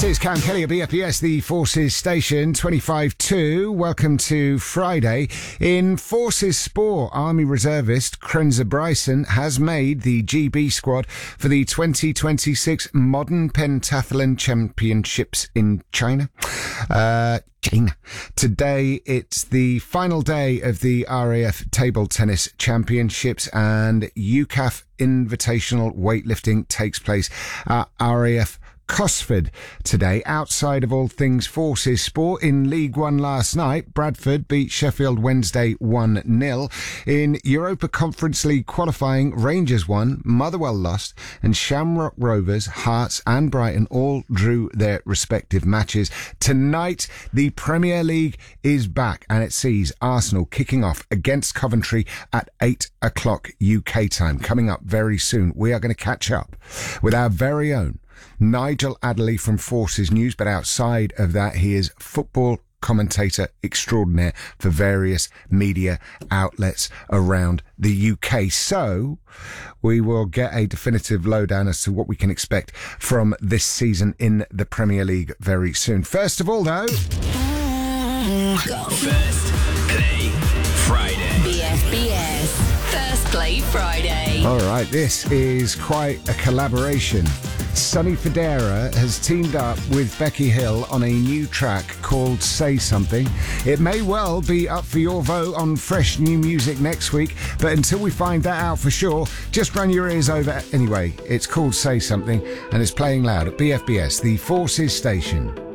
This is Cam Kelly at BFBS, the Forces Station, 25-2. Welcome to Friday. In Forces Sport, Army reservist Krenza Bryson has made the GB squad for the 2026 Modern Pentathlon Championships in China. Today, it's the final day of the RAF Table Tennis Championships, and UCAF Invitational Weightlifting takes place at RAF Cosford today. Outside of all things Forces Sport, in League One last night, Bradford beat Sheffield Wednesday 1-0. In Europa Conference League qualifying, Rangers won, Motherwell lost, and Shamrock Rovers, Hearts and Brighton all drew their respective matches. Tonight, the Premier League is back, and it sees Arsenal kicking off against Coventry at 8 o'clock UK time. Coming up very soon, we are going to catch up with our very own Nigel Adderley from Forces News, but outside of that, he is football commentator extraordinaire for various media outlets around the UK. So we will get a definitive lowdown as to what we can expect from this season in the Premier League very soon. First of all, though, First Play Friday. BFBS First Play Friday. all right, this is quite a collaboration. Sonny Fodera has teamed up with Becky Hill on a new track called Say Something. It may well be up for your vote on Fresh New Music next week, but until we find that out for sure, just run your ears over anyway. It's called Say Something, and it's playing loud at BFBS, the Forces Station.